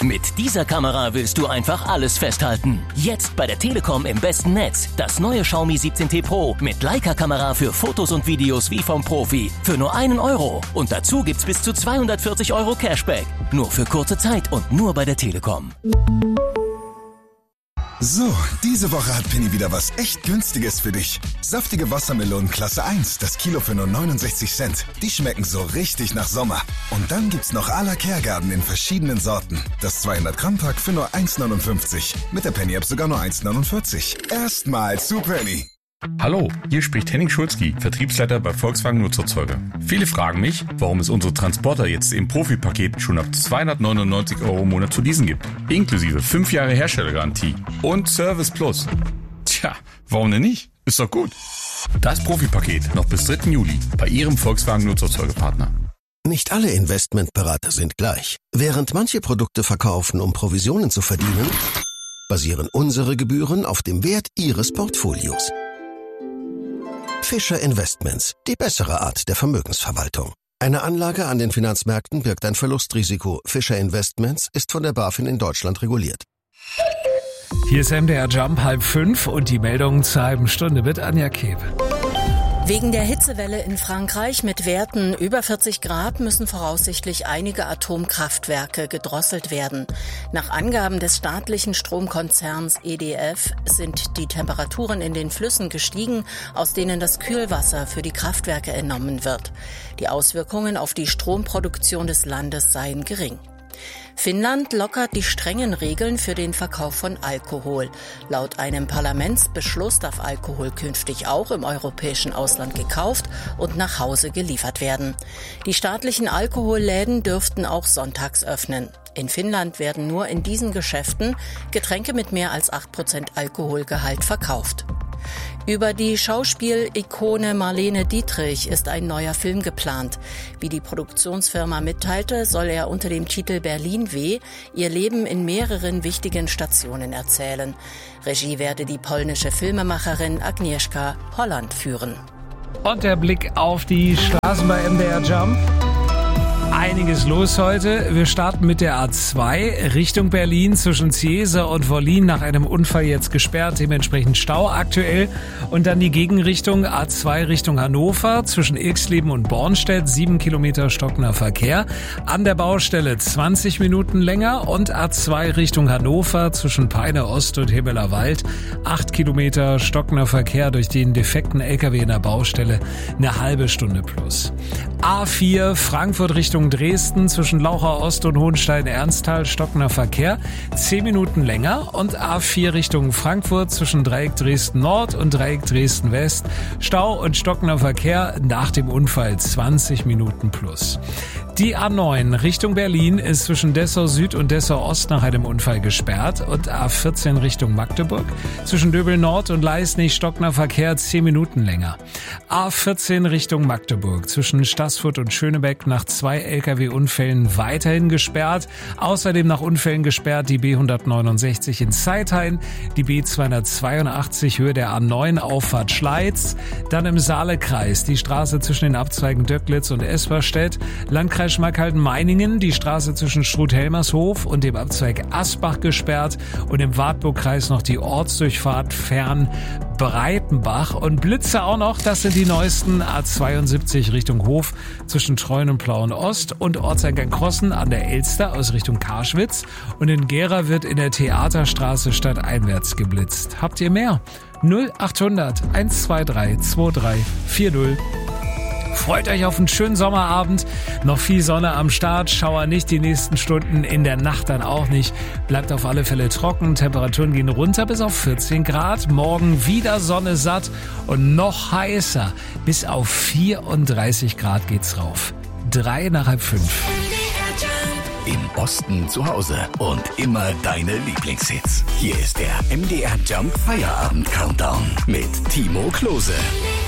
Mit dieser Kamera willst du einfach alles festhalten. Jetzt bei der Telekom im besten Netz. Das neue Xiaomi 17T Pro mit Leica-Kamera für Fotos und Videos wie vom Profi. Für nur 1 Euro. Und dazu gibt's bis zu 240 Euro Cashback. Nur für kurze Zeit und nur bei der Telekom. So, diese Woche hat Penny wieder was echt Günstiges für dich. Saftige Wassermelonen Klasse 1, das Kilo für nur 69 Cent. Die schmecken so richtig nach Sommer. Und dann gibt's noch à la Kergarten in verschiedenen Sorten. Das 200 Gramm Pack für nur 1,59. Mit der Penny App sogar nur 1,49. Erstmal zu Penny. Hallo, hier spricht Henning Schulzki, Vertriebsleiter bei Volkswagen Nutzerzeuger. Viele fragen mich, warum es unsere Transporter jetzt im Profi-Paket schon ab 299 Euro im Monat zu leasen gibt. Inklusive 5 Jahre Herstellergarantie und Service Plus. Tja, warum denn nicht? Ist doch gut. Das Profi-Paket noch bis 3. Juli bei Ihrem Volkswagen Nutzerzeugerpartner. Nicht alle Investmentberater sind gleich. Während manche Produkte verkaufen, um Provisionen zu verdienen, basieren unsere Gebühren auf dem Wert Ihres Portfolios. Fischer Investments, die bessere Art der Vermögensverwaltung. Eine Anlage an den Finanzmärkten birgt ein Verlustrisiko. Fischer Investments ist von der BaFin in Deutschland reguliert. Hier ist MDR Jump 4:30 und die Meldung zur halben Stunde mit Anja Kebe. Wegen der Hitzewelle in Frankreich mit Werten über 40 Grad müssen voraussichtlich einige Atomkraftwerke gedrosselt werden. Nach Angaben des staatlichen Stromkonzerns EDF sind die Temperaturen in den Flüssen gestiegen, aus denen das Kühlwasser für die Kraftwerke entnommen wird. Die Auswirkungen auf die Stromproduktion des Landes seien gering. Finnland lockert die strengen Regeln für den Verkauf von Alkohol. Laut einem Parlamentsbeschluss darf Alkohol künftig auch im europäischen Ausland gekauft und nach Hause geliefert werden. Die staatlichen Alkoholläden dürften auch sonntags öffnen. In Finnland werden nur in diesen Geschäften Getränke mit mehr als 8% Alkoholgehalt verkauft. Über die Schauspielikone Marlene Dietrich ist ein neuer Film geplant. Wie die Produktionsfirma mitteilte, soll er unter dem Titel Berlin W. ihr Leben in mehreren wichtigen Stationen erzählen. Regie werde die polnische Filmemacherin Agnieszka Holland führen. Und der Blick auf die Straßen bei MDR Jump. Einiges los heute. Wir starten mit der A2 Richtung Berlin zwischen Ziese und Wollin, nach einem Unfall jetzt gesperrt, dementsprechend Stau aktuell. Und dann die Gegenrichtung A2 Richtung Hannover zwischen Ilksleben und Bornstedt, 7 Kilometer stockender Verkehr. An der Baustelle 20 Minuten länger und A2 Richtung Hannover zwischen Peine Ost und Himmelerwald, 8 Kilometer stockender Verkehr durch den defekten LKW in der Baustelle, eine halbe Stunde plus. A4 Frankfurt Richtung Dresden zwischen Lauchau Ost und Hohenstein-Ernsthal stockender Verkehr, 10 Minuten länger. Und A4 Richtung Frankfurt zwischen Dreieck Dresden Nord und Dreieck Dresden West, Stau und stockender Verkehr nach dem Unfall 20 Minuten plus. Die A9 Richtung Berlin ist zwischen Dessau Süd und Dessau Ost nach einem Unfall gesperrt und A14 Richtung Magdeburg zwischen Döbel Nord und Leisnig stockender Verkehr 10 Minuten länger. A14 Richtung Magdeburg zwischen Staßfurt und Schönebeck nach 2 LKW-Unfällen weiterhin gesperrt. Außerdem nach Unfällen gesperrt die B169 in Zeithain, die B282 Höhe der A9 Auffahrt Schleiz, dann im Saalekreis die Straße zwischen den Abzweigen Döcklitz und Esperstedt, Landkreis Schmalkalden-Meiningen, die Straße zwischen Struth-Helmershof und dem Abzweig Asbach gesperrt und im Wartburgkreis noch die Ortsdurchfahrt Fern Breitenbach und Blitze auch noch, das sind die neuesten. A72 Richtung Hof zwischen Treuen und Plauen Ost und Ortseingang Krossen an der Elster aus Richtung Karschwitz und in Gera wird in der Theaterstraße stadteinwärts geblitzt. Habt ihr mehr? 0800 123 2340. Freut euch auf einen schönen Sommerabend. Noch viel Sonne am Start. Schauer nicht die nächsten Stunden. In der Nacht dann auch nicht. Bleibt auf alle Fälle trocken. Temperaturen gehen runter bis auf 14 Grad. Morgen wieder Sonne satt und noch heißer. Bis auf 34 Grad geht's rauf. 4:03. Im Osten zu Hause und immer deine Lieblingshits. Hier ist der MDR Jump Feierabend Countdown mit Timo Klose.